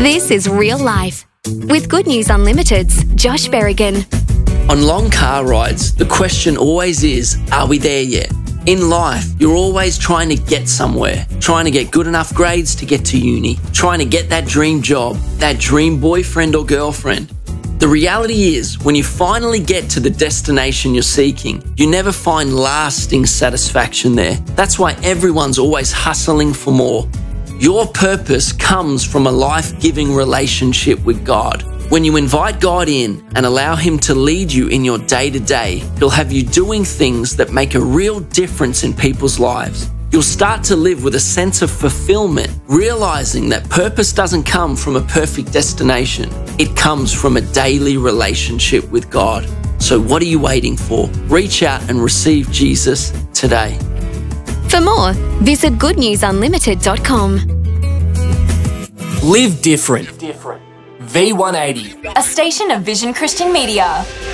This is Real Life with Good News Unlimited's Josh Berrigan. On long car rides, the question always is, are we there yet? In life, you're always trying to get somewhere, trying to get good enough grades to get to uni, trying to get that dream job, that dream boyfriend or girlfriend. The reality is, when you finally get to the destination you're seeking, you never find lasting satisfaction there. That's why everyone's always hustling for more. Your purpose comes from a life-giving relationship with God. When you invite God in and allow Him to lead you in your day-to-day, He'll have you doing things that make a real difference in people's lives. You'll start to live with a sense of fulfillment, realizing that purpose doesn't come from a perfect destination. It comes from a daily relationship with God. So what are you waiting for? Reach out and receive Jesus today. For more, visit goodnewsunlimited.com. Live different. V180. A station of Vision Christian Media.